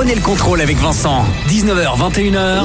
Prenez le contrôle avec Vincent. 19h, 21h.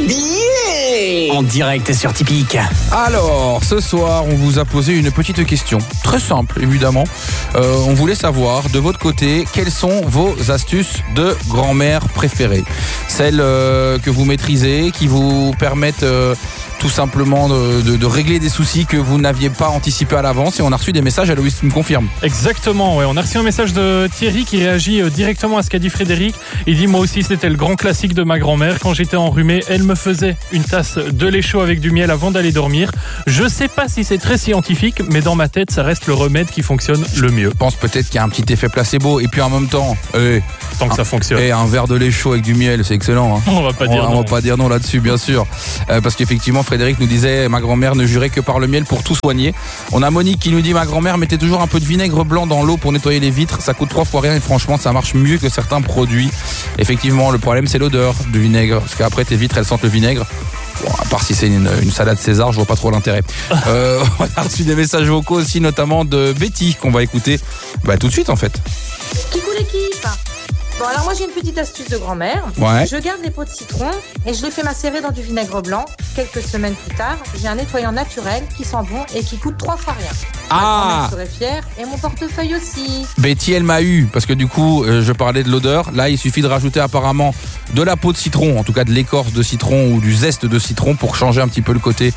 En direct sur Tipeee. Alors, ce soir, on vous a posé une petite question. Très simple, évidemment. On voulait savoir, de votre côté, quelles sont vos astuces de grand-mère préférées. Celles que vous maîtrisez, qui vous permettent tout simplement de régler des soucis que vous n'aviez pas anticipés à l'avance. Et on a reçu des messages, Aloïs, tu me confirmes? Exactement, ouais. On a reçu un message de Thierry qui réagit directement à ce qu'a dit Frédéric. Il dit, moi aussi, c'était le grand classique de ma grand-mère. Quand j'étais enrhumé, elle me faisait une tasse de lait chaud avec du miel avant d'aller dormir. Je sais pas si c'est très scientifique, mais dans ma tête, ça reste le remède qui fonctionne le mieux. Je pense peut-être qu'il y a un petit effet placebo. Et puis en même temps, tant que ça fonctionne. Et un verre de lait chaud avec du miel, c'est excellent. Hein. On va pas dire non. On va pas dire non là-dessus, bien sûr. Parce qu'effectivement, Frédéric nous disait, ma grand-mère ne jurait que par le miel pour tout soigner. On a Monique qui nous dit, ma grand-mère mettait toujours un peu de vinaigre blanc dans l'eau pour nettoyer les vitres. Ça coûte 3 fois rien et franchement, ça marche mieux que certains produits. Effectivement, le problème, c'est l'odeur du vinaigre. Parce qu'après, tes vitres, elles sentent le vinaigre. Bon, à part si c'est une salade César, je vois pas trop l'intérêt. On a reçu des messages vocaux aussi, notamment de Betty, qu'on va écouter tout de suite en fait. Coucou l'équipe. Bon, alors moi j'ai une petite astuce de grand-mère. Ouais. Je garde les pots de citron et je les fais macérer dans du vinaigre blanc. Quelques semaines plus tard, j'ai un nettoyant naturel qui sent bon et qui coûte 3 fois rien. Ma grand-mère serait fière et mon portefeuille aussi. Betty, elle m'a eu, parce que du coup, je parlais de l'odeur. Là, il suffit de rajouter apparemment de la peau de citron, en tout cas de l'écorce de citron ou du zeste de citron pour changer un petit peu le côté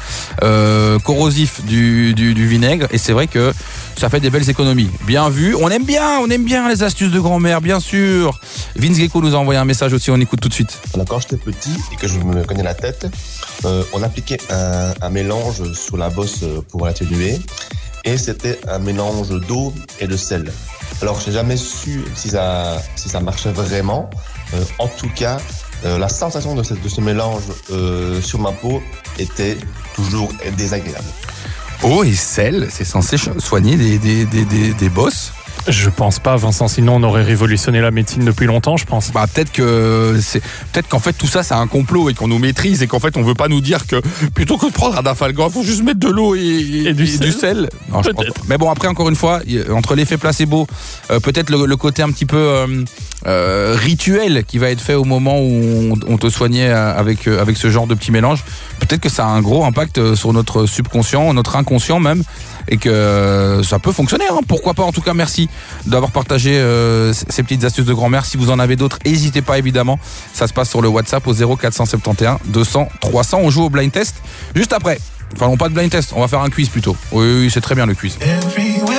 corrosif du vinaigre. Et c'est vrai que ça fait des belles économies. Bien vu. On aime bien les astuces de grand-mère, bien sûr. Vince Gecko nous a envoyé un message aussi, on écoute tout de suite. Quand j'étais petit et que je me cognais la tête, on appliquait un mélange sur la bosse pour l'atténuer. Et c'était un mélange d'eau et de sel. Alors, j'ai jamais su si ça marchait vraiment. En tout cas, la sensation de ce mélange sur ma peau était toujours désagréable. Eau et sel, c'est censé soigner des bosses? Je pense pas, Vincent, sinon on aurait révolutionné la médecine depuis longtemps, je pense. Peut-être qu'en fait tout ça c'est un complot et qu'on nous maîtrise et qu'en fait on veut pas nous dire que plutôt que de prendre un dafalgan, faut juste mettre de l'eau et du sel. Non, je pense pas. Mais bon, après encore une fois, entre l'effet placebo, peut-être le côté un petit peu rituel qui va être fait au moment où on te soignait avec ce genre de petit mélange, peut-être que ça a un gros impact sur notre subconscient, notre inconscient même, et que ça peut fonctionner, hein. Pourquoi pas. En tout cas, merci d'avoir partagé ces petites astuces de grand-mère. Si vous en avez d'autres, n'hésitez pas évidemment. Ça se passe sur le WhatsApp au 0471 200 300. On joue au blind test juste après. Enfin non, pas de blind test, on va faire un quiz plutôt. Oui, c'est très bien le quiz.